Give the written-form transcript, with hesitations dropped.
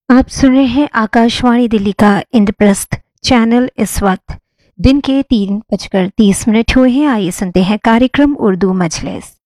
आप सुन रहे हैं आकाशवाणी दिल्ली का इंद्रप्रस्थ चैनल। इस वक्त दिन के 3:30 हुए हैं। आइए सुनते हैं कार्यक्रम उर्दू मजलिस।